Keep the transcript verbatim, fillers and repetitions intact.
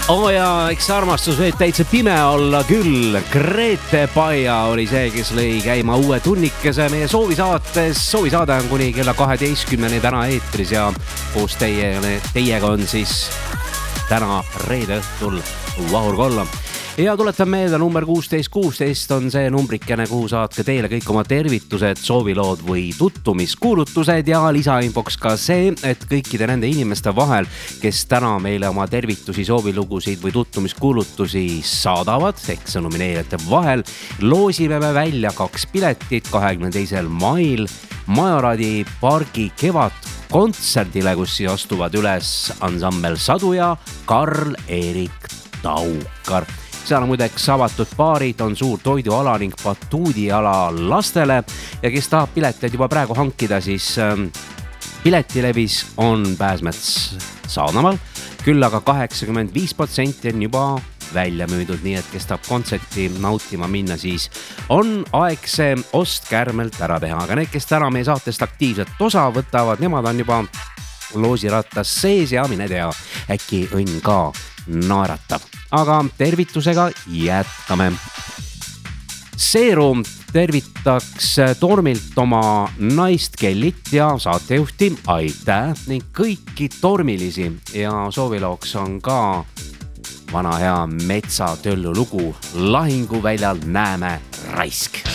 Oh ja eks armastus võib täitsa pime olla küll. Grete Paia oli see, kes lõi käima uue tunnikese meie soovisaates. Soovisaade on kuni kella kaheteistkümneni täna eetris ja koos teie, teiega on siis täna reede õhtul Vahur Kolla. Ja tuletan meelde, number kuusteist kuusteist on see numbrikene, kuhu saatke teile kõik oma tervitused, soovilood või tuttumiskuulutused ja lisainfoks ka see, et kõikide nende inimeste vahel, kes täna meile oma tervitusi, soovilugusid või tuttumiskuulutusi saadavad, ehk sõnumineerijate vahel, loosime me välja kaks piletit kahekümne teisel mail Majoradi pargi kevad kontserdile, kus astuvad üles ansambel Sadu ja Karl-Erik Taukar. Seal on muideks avatud baarid, on suur toiduala ning batuudiala lastele ja kes tahab pileteid juba praegu hankida, siis ähm, piletilevis on pääsmets saadaval, küll aga kaheksakümmend viis protsenti on juba välja müüdud, nii et kes tahab kontserti nautima minna, siis on aeg see ost kärmelt ära teha. Aga need, kes täna meie saatest aktiivselt osa võtavad, nemad on juba loosirattas sees ja mine tea, äkki õnn ka naeratab. Aga tervitusega jätkame. Seeru tervitaks Tormilt oma naist Kellit ja saatejuhti aitäh ning kõiki tormilisi ja soovilooks on ka vana hea metsatöllu lugu Lahinguväljal näeme raisk.